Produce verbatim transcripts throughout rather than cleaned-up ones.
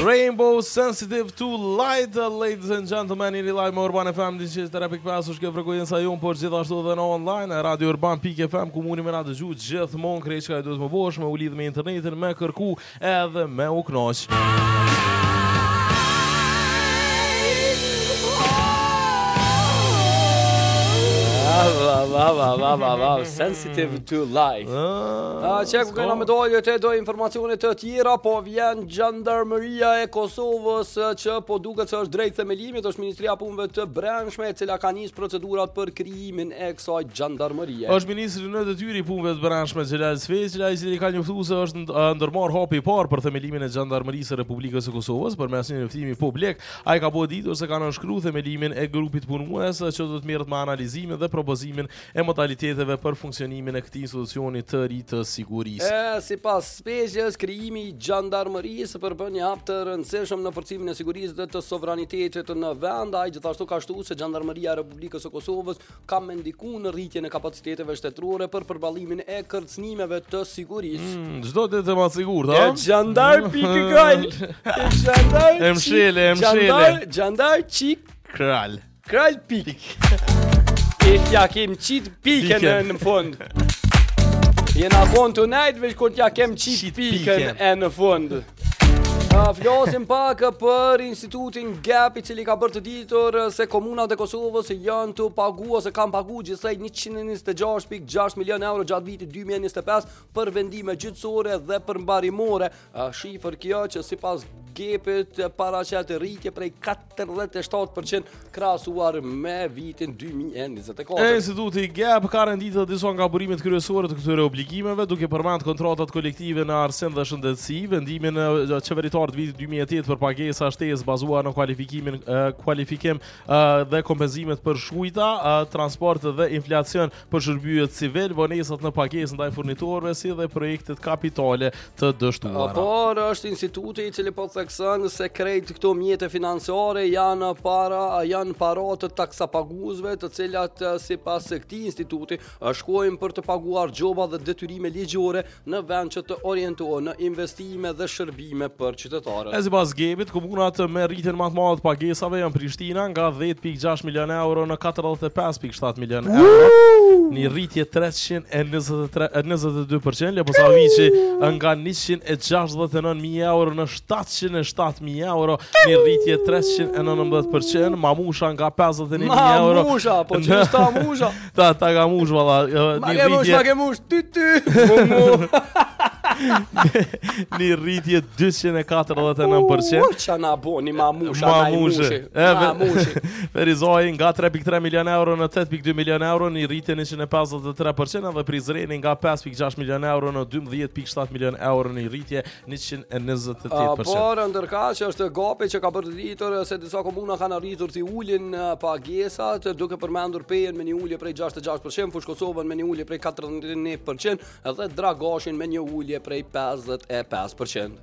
Rainbow Sensitive to Light, ladies and gentlemen, jeni live me Urban F M një qesh tre pikë pesë është kjo frekuenca jon, por gjithashtu edhe në online Radio Urban pikë F M ku mundi me na dëgju gjithmonë krejt çka duhet më bosh, me u lidh me internetin, me kërku edhe me u knoq. Va, va, va, va, va, va, sensitive to life. Ah, që ku kena medalje të do informacione të tjera, po vjen Gjandarmeria e Kosovës që po duket se është drejt themelimit, është Ministria e Punëve të Brendshme e cila ka nisë procedurat për krijimin e kësaj Gjandarmerie. Është ministri në detyri i Punëve të Brendshme Xhelal Sfeqja, i cili ka njoftuar se është ndërmarr hapi i parë për themelimin e Gjandarmerisë së Republikës së Kosovës përmes një njoftimi publik. Ai ka bëu ditur se kanë nënshkruar themelimin e grupit punues që do të merret me analizimin dhe propozimin e modaliteteve për funksionimin e këtij institucioni të ri të sigurisë. E, sipas Sfeqjes, krijimi i Gjandarmerisë përbën një hap të rëndësishëm në forcimin e sigurisë dhe të sovranitetit në vend. Ai gjithashtu ka shtuar se Gjandarmeria e Republikës së Kosovës ka me ndikuar në rritjen e kapaciteteve shtetërore për përballimin e kërcënimeve të sigurisë. Mm, çdo ditë më sigurt, ha? Gjandar pikë kral. Gjandar. Emshele, emshele. Gjandar, gjandar çik kral. Kral pik. E t'ja kem qit pikën në, në fund. Jena kon të najtë veç kur t'ja kem qit pikën e në fund. Uh, flasim pak për institutin Gap, i cili ka bërë të ditur se komunat e Kosovës janë të pagu ose kanë pagu gjithsej njëqind e njëzet e gjashtë pikë gjashtë milion euro gjatë vitit dy mijë e njëzet e pesë për vendime gjyqësore dhe për mbarimore. Uh, shifër kjo që sipas Gapit paraqet rritje prej katërdhjetë e shtatë përqind krahasuar me vitin dy mijë e njëzet e katër. Instituti Gap ka renditur disa nga burimet kryesore të këtyre obligimeve, duke përmendur kontratat kolektive në arsim dhe shëndetësi, vendimin e qeveritar të vitit dy mijë e tetë për pagesa shtesë bazuar në kualifikimin uh, kualifikim uh, dhe kompenzimet për shujta, uh, transport dhe inflacion për shërbyet civil, vonesat në pagesë ndaj furnitorëve si dhe projektet kapitale të dështuara. Por është instituti i cili po thekson se krejt këto mjete financiare janë para janë para të taksapaguesve, të cilat sipas këtij instituti shkojnë për të paguar gjoba dhe detyrime ligjore në vend që të orientohen në investime dhe shërbime për qytetarët. E sipas Gapit, komunat me rritjen më të madhe të pagesave janë Prishtina nga dhjetë pikë gjashtë milion euro në katërdhjetë e pesë pikë shtatë milion euro. Një rritje treqind e njëzet e dy përqind, Leposaviçi nga njëqind e gjashtëdhjetë e nëntë mijë euro në shtatëqind e shtatë mijë euro, një rritje treqind e nëntëmbëdhjetë përqind, Mamusha nga pesëdhjetë e një mijë euro. Mamusha, po që është ta Musha? Ta, ta ka mush, valla. Ma ke mush, ma ke mush, ty ty. Një rritje dyqind e katërdhjetë e nëntë përqind. Qa na bo, një Mamusha, na i mushi. Mamushi. Ferizoj nga tre pikë tre milion euro në tetë pikë dy milion euro, një rritje njëqind e pesëdhjetë e tre përqind, dhe Prizreni nga pesë pikë gjashtë milion euro në dymbëdhjetë pikë shtatë milion euro, një rritje njëqind e njëzet e tetë përqind. Por ndërkaq që është Gapi që ka bërë ditur se disa komuna kanë arritur të ulin pagesat, duke përmendur Pejen me një ulje prej gjashtëdhjetë e gjashtë përqind, Fush Kosovën me një ulje prej katërdhjetë e një përqind dhe Dragashin me një ulje prej pesëdhjetë e pesë përqind.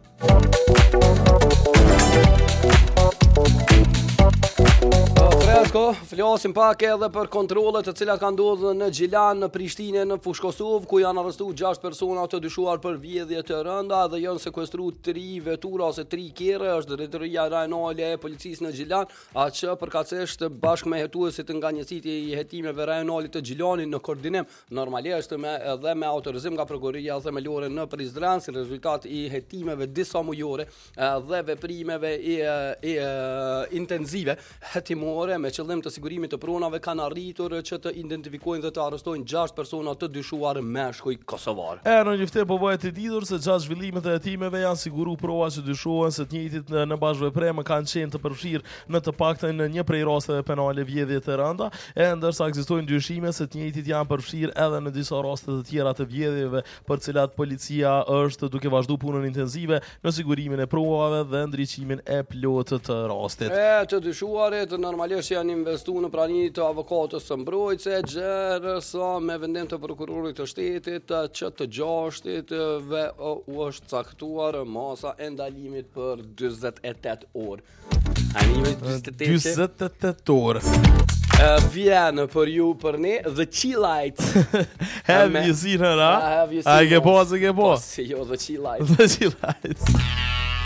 Fresko, flasim pak edhe për kontrollet të cilat kanë ndodhur në Gjilan, në Prishtinë, në Fush Kosovë, ku janë arrestuar gjashtë persona të dyshuar për vjedhje të rënda dhe janë sekuestruar tri vetura ose tri kerre. Është drejtoria rajonale e policisë në Gjilan, atë që përkatësisht bashkë me hetuesit nga njësiti i hetimeve rajonale të Gjilanit në koordinim normalisht me edhe me autorizim nga prokuroria themelore në Prizren, si rezultat i hetimeve disa mujore dhe veprimeve i, i, i intenzive hetimore me qëllim të sigurimit të pronave, kanë arritur që të identifikojnë dhe të arrestojnë gjashtë persona të dyshuar me shkuj kosovar. E në njëfte po bëhet të ditur se gjatë zhvillimet e hetimeve janë siguru prova që dyshohen se të njëjtit në, në bashkëveprim kanë qenë të përfshirë në të paktën në një prej rasteve penale vjedhje të rënda, e ndërsa ekzistojnë dyshime se të njëjtit janë përfshirë edhe në disa raste të tjera të vjedhjeve për cilat policia është duke vazhduar punën intensive në sigurimin e provave dhe ndriçimin e plotë të rastit. E të dyshuarit normalisht janë investuar në praninë të avokatës së mbrojtëse, gjërësa me vendim të prokurorit të shtetit që të gjashtit ve u është caktuar masa e ndalimit për dyzet e tetë orë. dyzet e tetë orë. Uh, vjen për ju për ne The Chillites. Have you seen her, ha? Have you seen her? A ke po, se ke po? Si jo, The Chillites. The Chillites.